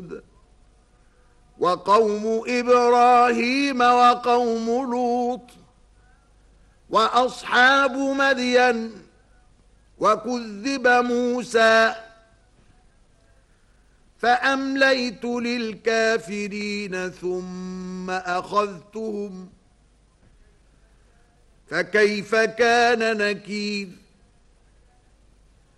وثمود وقوم إبراهيم وقوم لوط وأصحاب مدين وكذب موسى فأمليت للكافرين ثم أخذتهم فكيف كان نكير